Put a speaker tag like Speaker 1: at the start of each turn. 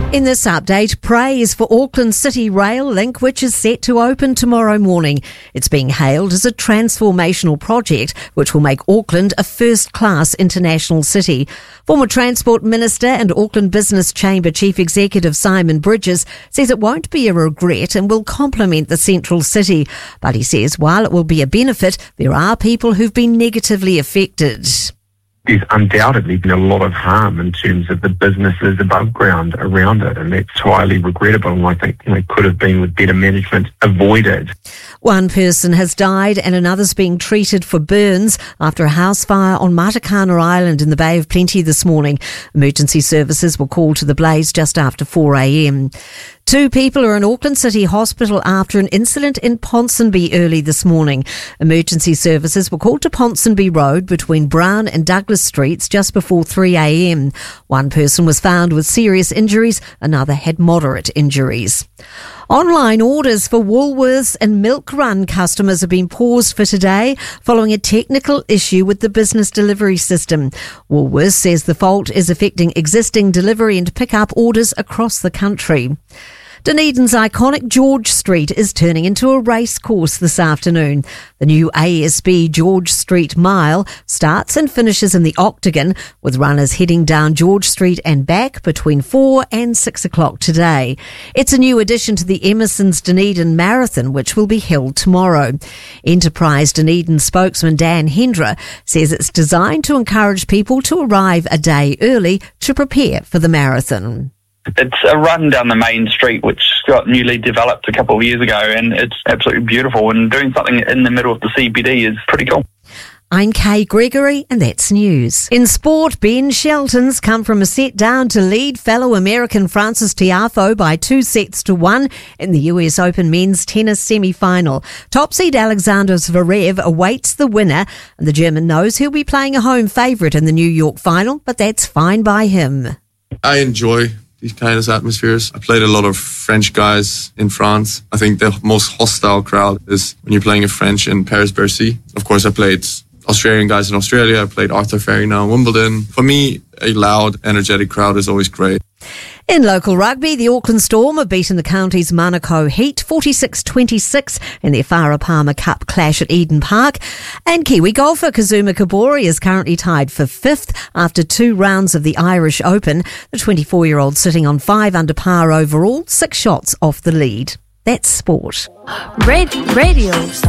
Speaker 1: In this update, praise for Auckland City Rail Link, which is set to open tomorrow morning. It's being hailed as a transformational project which will make Auckland a first-class international city. Former Transport Minister and Auckland Business Chamber Chief Executive Simon Bridges says it won't be a regret and will complement the central city. But he says while it will be a benefit, there are people who've been negatively affected.
Speaker 2: There's undoubtedly been a lot of harm in terms of the businesses above ground around it, and that's highly regrettable, and I think could have been, with better management, avoided.
Speaker 1: One person has died and another's being treated for burns after a house fire on Matakana Island in the Bay of Plenty this morning. Emergency services were called to the blaze just after 4 a.m. 2 people are in Auckland City Hospital after an incident in Ponsonby early this morning. Emergency services were called to Ponsonby Road between Brown and Douglas Streets just before 3 a.m. One person was found with serious injuries, another had moderate injuries. Online orders for Woolworths and Milk Run customers have been paused for today following a technical issue with the business delivery system. Woolworths says the fault is affecting existing delivery and pick-up orders across the country. Dunedin's iconic George Street is turning into a race course this afternoon. The new ASB George Street Mile starts and finishes in the Octagon, with runners heading down George Street and back between 4 and 6 o'clock today. It's a new addition to the Emerson's Dunedin Marathon, which will be held tomorrow. Enterprise Dunedin spokesman Dan Hendra says it's designed to encourage people to arrive a day early to prepare for the marathon.
Speaker 3: It's a run down the main street which got newly developed a couple of years ago, and it's absolutely beautiful, and doing something in the middle of the CBD is pretty cool.
Speaker 1: I'm Kay Gregory, and that's news. In sport, Ben Shelton's come from a set down to lead fellow American Frances Tiafoe by 2-1 in the US Open men's tennis semi-final. Top seed Alexander Zverev awaits the winner, and the German knows he'll be playing a home favourite in the New York final, but that's fine by him.
Speaker 4: I enjoy these kind of atmospheres. I played a lot of French guys in France. I think the most hostile crowd is when you're playing a French in Paris-Bercy. Of course, I played Australian guys in Australia. I played Arthur Ferry now in Wimbledon. For me, a loud, energetic crowd is always great.
Speaker 1: In local rugby, the Auckland Storm have beaten the county's Manukau Heat 46-26 in their Farah Palmer Cup clash at Eden Park. And Kiwi golfer Kazuma Kabori is currently tied for 5th after 2 rounds of the Irish Open. The 24-year-old sitting on 5 under par overall, 6 shots off the lead. That's sport.
Speaker 5: Radio